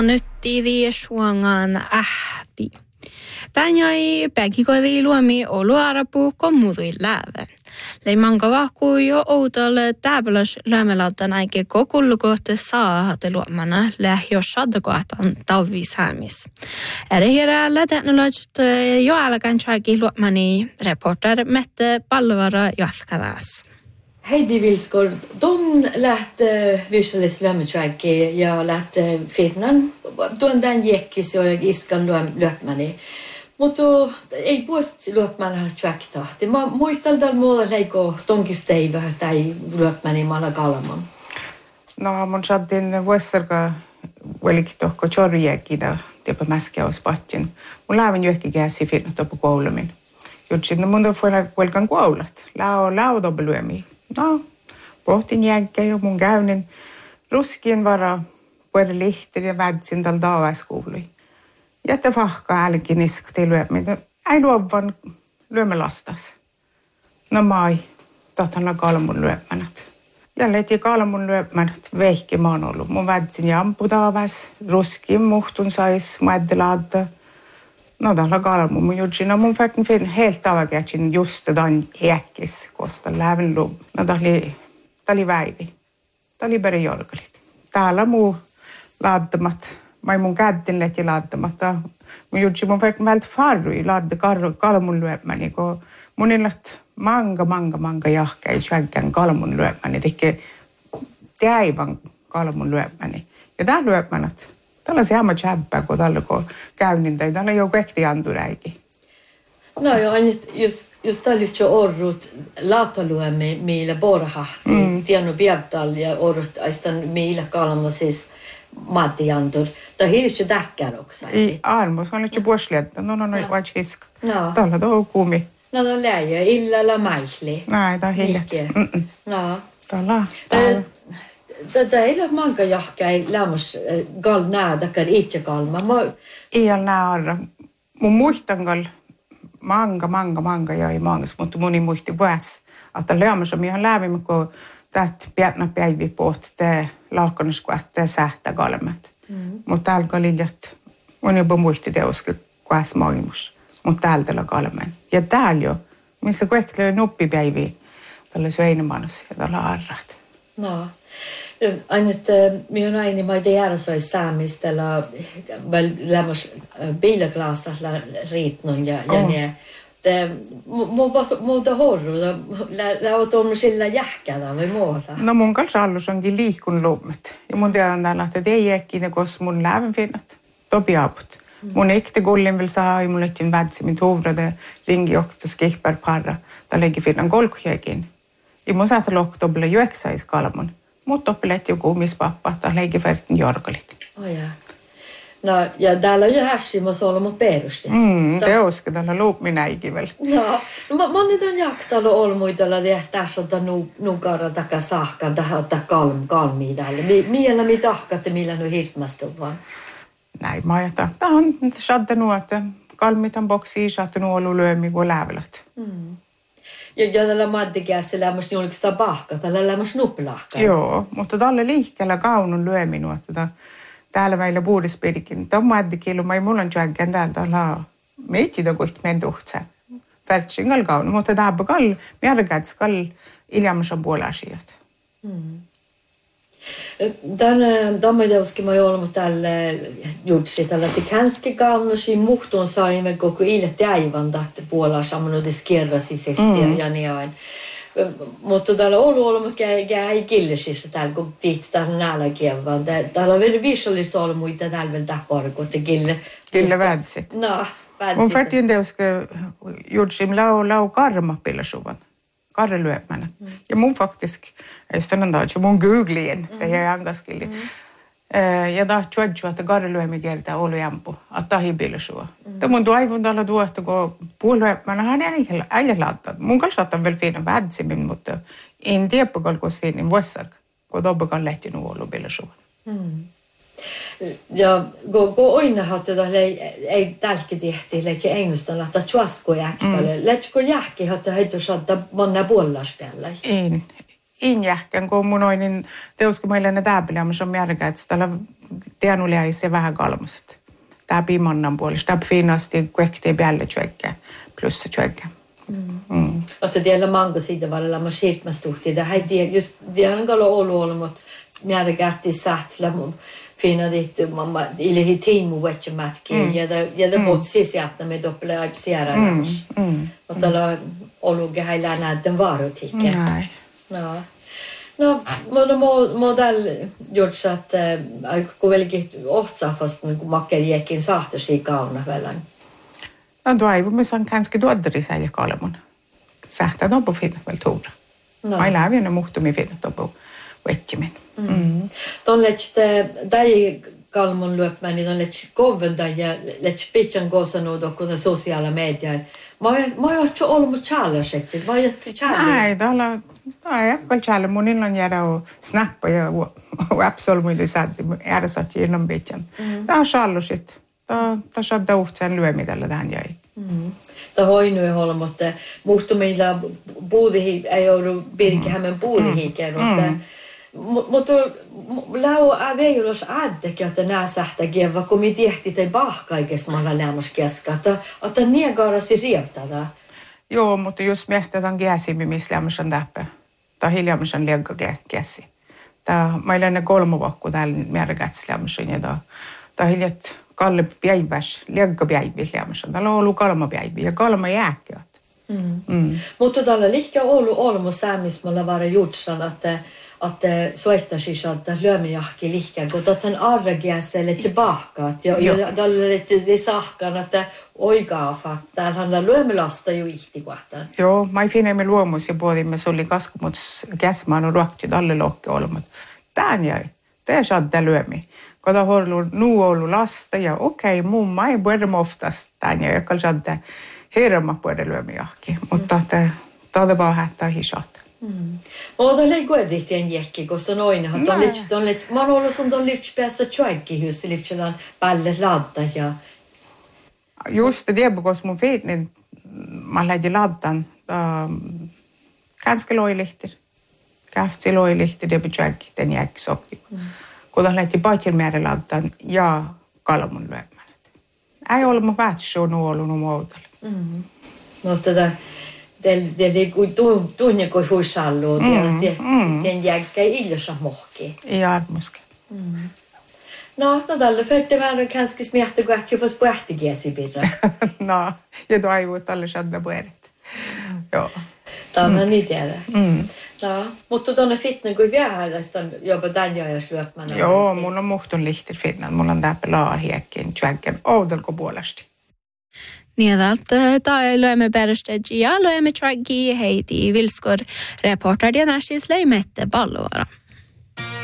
Nyt tiivi suongaan ähpi. Tän jäi päkikodi luomi oluarapu kommuudui läävän. Leimanka vahkuu jo outolle täpälös lämmelältä näikin kokullukohte saahate luomana lähjos saddakohtan talvisäämis. Eri heräällä teknologit jo alkan tjäki luomani reporter Mette Palluvara jatkadas. Heidi Vilskor, de lät visualis lömmeträkki ja lät fitnan. Tuon tämän jekkis jo iskan löpmäni. Mutta ei puhuta löpmänä träktahti. Mä muistan muuta leiko tonkisteiva tai löpmäni malla kalman. No mun saattiin vuosarka olikin tohko chorjekina tepa mäskäyspattin. Mun lävin johonkin käsi fitnat topu koulumin. Jutsin, no mun vuolkan koulat. Lau dobbeluemi. No, pohtin jänkkä jo mun käynin ruskien vara puhuta lihteri ja vädsin tällä daavaiskuului. Jättä fahkaa älkin iskti lyömitä. Ei luovan lyömä lastas. No mai, tahtana kalmun lyömänät. Ja leti kalmun lyömänät vehki mä oon ollut. Mun vädsin jampu daavas, ruskien muhtun sais, mäddelaadda. No tällä kalmun mun jutsin. Mun färtin fin helt tavakätsin just tämän äkkis, koska lävin luum. No tää oli väivi. Tää oli beri jorgalit. Täällä muu laaddamat. Mä mun kädden leti laaddamat. Mun jutsin mun färtin vält farrui laadda kalmun lyömäni. Kun mun illat manga jahka ei syönkään kalmun lyömäni. Tekee täivän kalmun lyömäni. Ja tää lyömänät. Tällä se hamma tjäppää, kun tällä kun käynnin tai tällä jo vekti anturäikin. No joo, just tällä jo orrut laataluemme meillä borhahti. Tiennu pievtal ja orrut aistan meillä kalma siis maatiantur. Tai hiljus jo täkkäroksa. Ei armos, on nyt jo puosletta. No, vai chiska. Tällä tuo kuumi. No, no läjä, illalla maihli. Näin, tää on hiljat. No. Tällä. Tätä ei ole manka jahka, ei lämmäs näädäkään itse kalma. Ei ole näädä. Mun muistangal manga jäi mangas, mutta mun ei muisti vuos. Että lämmäs on ihan lävimme, kun täät pienä päivi pohti, tää laakkanuskuat, tää sähtä kalmat. Mutta täällä on liljat, mun ei muisti teoski kuas maailmus. Mutta täältä kalman. Ja täällä jo, missä kuektelee nuppipäiviä, tällä söinemanas ja tällä arrat. No. Ainut minun aini mä ei järjestöi saamistella lämmäs biilaglasalla riitnon ja ne. Muuta horruuta, lähot on sillä jähkällä vai muuta? No mun kanssa allus onkin liikkun luumet. Ja mun tiedän täällä, että ei jäkkiä, koska mun lävän finnat. Topi aput. Mun ekte gullin vil saa, mun etsin vädsi min tovrade ringi okta skihpär parra. Tää lägger finnan golkjäkin. Ja mun saata loktobla juoksais kalmun. Mutta oppilet joku mispappa, että leikifärtin jorgalit. No, ja täällä on jo hässimassa ollut perusti. Teoska täällä luupminäikin vielä. No, mä nyt on jaktalo olmuitella, että tässä on nukara taka sahkan, tähän ottaa kalmia täällä. Millä me tahkatte, millä ne hirtmästä vaan? Näin, mä ajattelin. Tämä on saattanut, että kalmitan boksiin saattanut ollut lyömi kuin lävelät. Ja tällä maddikässä lämmäs niin oliko sitä pahka, tällä lämmäs nuppilahka. Joo, mutta tällä liikkeellä kaunun lyöminu, että täällä meillä puhudispirikin. Tämä maddikielu, mä ei mulla on tjänkään täällä meitsitä kohti meidän tuhtsa. Färtsingal kaunun, mutta tämä on kall, mjärkäts kall iljaamassa puolella asiat. Tämä teoskin mä ollut tällä jutsi, tällä tikänski kaunusi muhtuun saimme koko ilti aivan tahti puolella samanut skierrasisesti ja niin. Mutta täällä ollut ei killesissä täällä, kun tiitsi täällä nälkäkin, vaan täällä on vielä visuaalissa ollut muita täällä vielä täppäri, kun te Kille vädsit. No, vädsit. Mun färtiin teoska jutsim lau karmapillasuvan. Karrelyömänä. Ja mun faktiskt, että mun googlien, det är angaskili. Ja da tjuadju, että karrelyömi kertaa oli jampu, että hibilisua. Tämä mun toivon tällä tuosta, kun puolueemänä hän ei laittaa. Mun kanssa on vielä fiina vädsimin, mutta en tiedä, kun fiinin vuosarka, kun tobbakan lehti ollut bilisua. Ja kun aina hattaa ei tälki tehty, että ainoastaan laittaa tjuasko jäkkälle. Lätkö jäkki hattaa heitä saada monna puolella. injähkän, kun mun oinin teuskin meille ne täpiläämme, se on märkä, että tällä tienulea se vähän kalmaset. Tämä pimannan puolesta, tämä finasti kuektiin päälle tjökkä, plussa tjökkä. Oletko tiedä manko siitä varrella, mä siirtmästuhtiin. Det har en ollut, mutta märkätti sähtlä mun fina dittu mamma ili tiimu vetsämätkin ja det vot sisiatna med doppele aipsiäränämys. Mutta tällä oluge heillä näiden vaarutikke. No, modell gjorts att kun velkin ohtsafast kun makkeliäkin sahtosi kauna välän. No toivomus on kanske tuodderi ja kalmun. Sähtää topu finna väl tuura. Mä lävien on muhtumi finna topu vetsämin. Ton letsite dai kalmun löpmän niin ton lets kovenda ja lets pitchan gosanut kun sosiaala media. Mä oon jo ollut challenge, vai et challenge? Nej, täällä ei challenge mun illan jäädä och snappa ja absolut saatti ääresat illan pitchan. Tää on challenge. Tää saattaa uhtsen lyömi tällä tähän jäi. Tämä hoinui holmotte muhtumilla puudihi ei ollut Birkihämeen puudihikään, mutta lau aveilos addekin, että nää sähtäkin, vaikka me tiehti tai bahkaikesmalla lämmäs keskä, että niegaarasi rievtada. Joo, mutta jos miehtään käsimme, missä lämmäs on täppä, tai hiljaamassa on liekka käsi. Meillä on ne 3 vuokku täällä märkäts lämmäs on, ja tämä hiljat Kalle päiväs, liekka päiväs lämmäs on. Täällä on ollut 3 päivää, ja 3 jääkkäät. Mutta täällä liikkää ollut olmo säämismällä vara jutsan, että soittaisi, että lyömijahki liikkää, kun tämän arregiäselle bahkaat, ja tällä ei sahkaan, että oikaafa, täällähän on lyömilasta jo ihtikuahtaan. Joo, mä finemme luomus ja puhuimme, se oli kaskumus käsmaan ja ruokti tälle lohke olemat. Tän jäi, te saatte lyömi. Kun on ollut lasta ja okei, mumma ei puhuta oftast tän jäi, joka saatte hirma puhuta lyömijahki, mutta tämä vaan hättää hisata. Mä oon leikuedit en jäkki, koska noin, mä oon ollut som ton lyftspäässä tjoikkihus, lyftselän päälle laadda ja... Just det, koska mun feet, niin mä lähdin laaddan ganska loilihtir. Käftsi loilihtir, det betjäkki, den jäkki sokki. Kun mä lähdin paitjelmäärä laaddan ja kalmun lyömään. Ei ollut mun vähtsä, on ollut muutalla. No tätä... Det ligger tunne kuin huisallu, den jäkkä illossa mohki. Ja muske. No tällä färte vähän kanske smärta gott ju fast pähtigiesi birra. No, ja toivoo tällä shadda puerit. Joo. Tämä niin tiedä. No, mutta tuonne fitnen kuin viehälästä jopa tän jäjäs lyöpmänä. Joo, mulla on muhtun lihtir fitnan. Mulla on täppä laarhiekkin, tjänken, oudelko puolesti. Niedalta tailöimme perusteji ja löimme traggi heiti vilskor reporter ja näsis löimette balluara.